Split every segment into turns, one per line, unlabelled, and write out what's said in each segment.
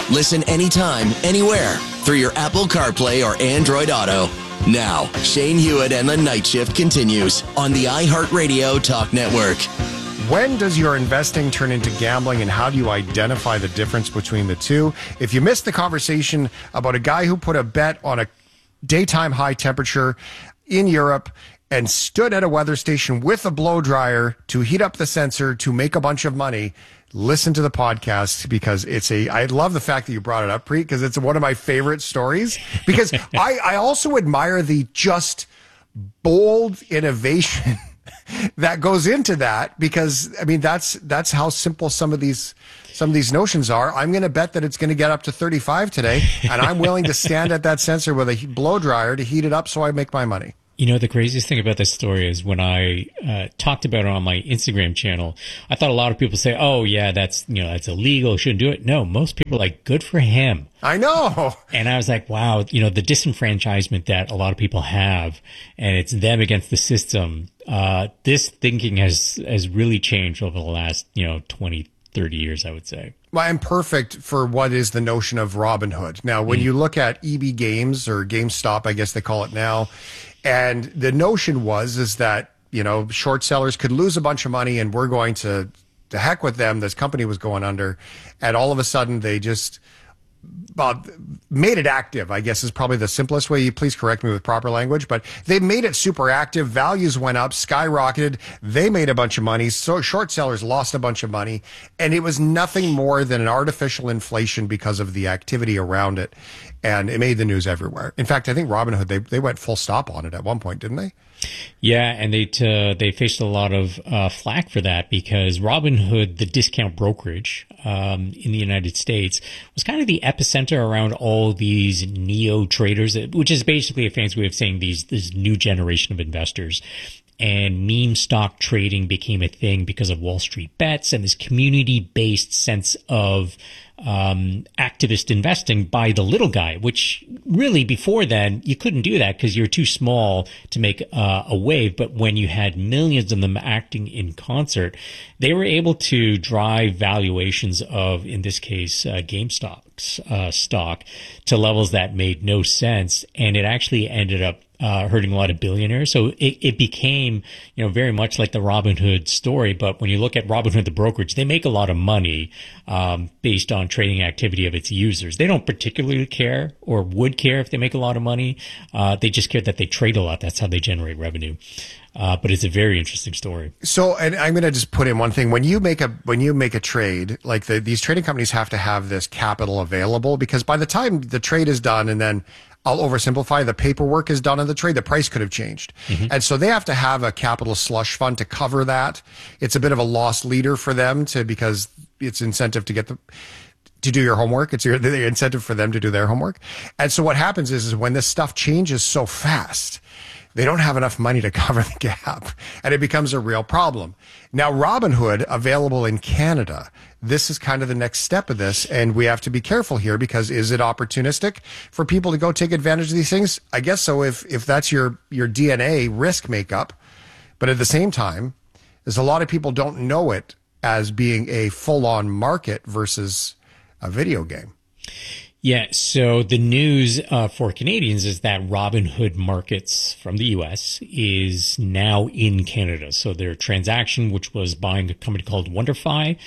Listen anytime, anywhere through your Apple CarPlay or Android Auto. Now, Shane Hewitt and the Night Shift continues on the iHeartRadio Talk Network.
When does your investing turn into gambling, and how do you identify the difference between the two? If you missed the conversation about a guy who put a bet on a daytime high temperature in Europe and stood at a weather station with a blow dryer to heat up the sensor to make a bunch of money, listen to the podcast, because I love the fact that you brought it up, Preet, because it's one of my favorite stories, because I also admire the just bold innovation that goes into that, because I mean that's how simple some of these notions are. I'm going to bet that it's going to get up to 35 today, and I'm willing to stand at that sensor with a blow dryer to heat it up so I make my money.
You know, the craziest thing about this story is when I talked about it on my Instagram channel, I thought a lot of people say, oh, yeah, that's illegal, shouldn't do it. No, most people are like, good for him.
I know.
And I was like, wow, the disenfranchisement that a lot of people have, and it's them against the system. This thinking has really changed over the last, 20, 30 years, I would say.
Well, I'm perfect for what is the notion of Robinhood. Now, when you look at EB Games, or GameStop, I guess they call it now, and the notion is that, short sellers could lose a bunch of money, and we're going to heck with them. This company was going under, and all of a sudden they just made it active, I guess is probably the simplest way. Please correct me with proper language, but they made it super active. Values went up, skyrocketed. They made a bunch of money. So short sellers lost a bunch of money, and it was nothing more than an artificial inflation because of the activity around it. And it made the news everywhere. In fact, I think Robinhood, they went full stop on it at one point, didn't they?
Yeah, and they faced a lot of flack for that, because Robinhood, the discount brokerage in the United States, was kind of the epicenter around all these neo traders, which is basically a fancy way of saying this new generation of investors. And meme stock trading became a thing because of Wall Street Bets and this community-based sense of activist investing by the little guy, which really before then you couldn't do that because you're too small to make a wave. But when you had millions of them acting in concert, they were able to drive valuations of, in this case, GameStop's stock to levels that made no sense. And it actually ended up hurting a lot of billionaires. So it became, very much like the Robinhood story. But when you look at Robinhood, the brokerage, they make a lot of money based on trading activity of its users. They don't particularly care or would care if they make a lot of money. They just care that they trade a lot. That's how they generate revenue. But it's a very interesting story.
So, and I'm going to just put in one thing. When you make a trade, like these trading companies have to have this capital available, because by the time the trade is done, and then I'll oversimplify, the paperwork is done on the trade, the price could have changed. Mm-hmm. And so they have to have a capital slush fund to cover that. It's a bit of a lost leader for them because it's incentive to do your homework. It's the incentive for them to do their homework. And so what happens is when this stuff changes so fast, they don't have enough money to cover the gap, and it becomes a real problem. Now, Robinhood, available in Canada, this is kind of the next step of this, and we have to be careful here, because is it opportunistic for people to go take advantage of these things? I guess so, if that's your DNA risk makeup. But at the same time, there's a lot of people don't know it as being a full-on market versus a video game.
Yeah, so the news for Canadians is that Robinhood Markets from the U.S. is now in Canada. So their transaction, which was buying a company called WonderFi,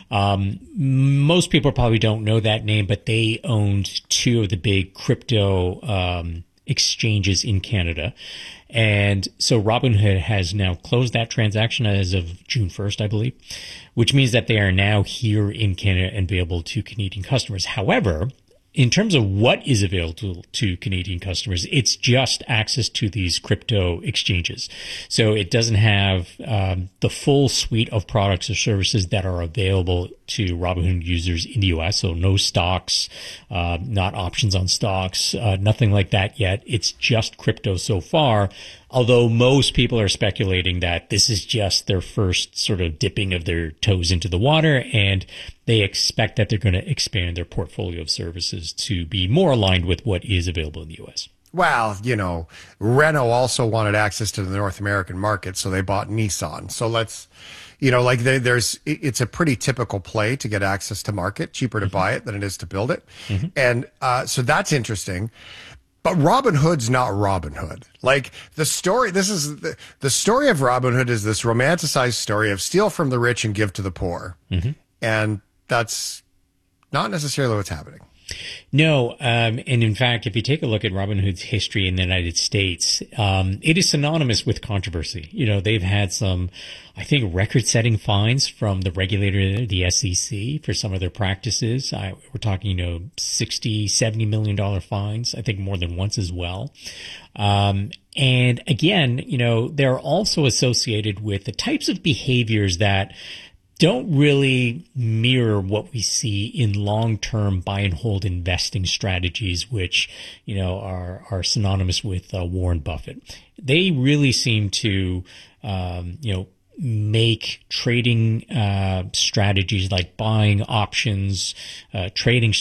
most people probably don't know that name, but they owned two of the big crypto exchanges in Canada. And so Robinhood has now closed that transaction as of June 1st, I believe, which means that they are now here in Canada and available to Canadian customers. However, in terms of what is available to Canadian customers, it's just access to these crypto exchanges. So it doesn't have the full suite of products or services that are available to Robinhood users in the U.S. So no stocks, not options on stocks, nothing like that yet. It's just crypto so far. Although most people are speculating that this is just their first sort of dipping of their toes into the water, and they expect that they're going to expand their portfolio of services to be more aligned with what is available in the U.S.
Well, Renault also wanted access to the North American market, so they bought Nissan. So let's, like it's a pretty typical play to get access to market, cheaper to buy it than it is to build it. And so that's interesting. But Robinhood's not Robinhood. Like the story, the story of Robinhood is this romanticized story of steal from the rich and give to the poor. And that's not necessarily what's happening.
No, and in fact, if you take a look at Robinhood's history in the United States, it is synonymous with controversy. They've had some, I think, record-setting fines from the regulator, the SEC, for some of their practices. We're talking, $60-70 million fines, I think more than once as well. And again, they're also associated with the types of behaviors that don't really mirror what we see in long-term buy and hold investing strategies, which, are synonymous with Warren Buffett. They really seem to, make trading strategies like buying options, trading